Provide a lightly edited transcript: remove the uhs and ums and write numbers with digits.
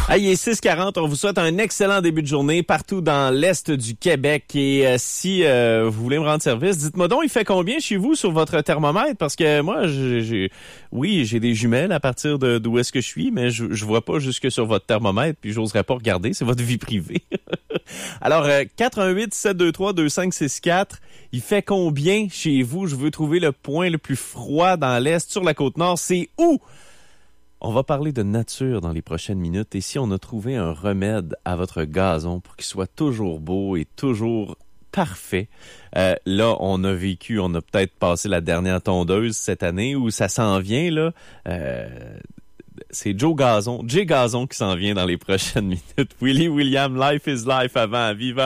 Ah, il est 6h40. On vous souhaite un excellent début de journée partout dans l'Est du Québec. Et si vous voulez me rendre service, dites-moi donc, il fait combien chez vous sur votre thermomètre? Parce que moi, j'ai des jumelles à partir d'où est-ce que je suis, mais je vois pas jusque sur votre thermomètre, puis j'oserais pas regarder. C'est votre vie privée. Alors, 418-723-2564. Il fait combien chez vous? Je veux trouver le point le plus froid dans l'Est, sur la Côte-Nord. C'est où? On va parler de nature dans les prochaines minutes. Et si on a trouvé un remède à votre gazon pour qu'il soit toujours beau et toujours parfait, là, on a peut-être passé la dernière tondeuse cette année où ça s'en vient, là. C'est Jay Gazon qui s'en vient dans les prochaines minutes. Willie William, Life is Life avant, vivant.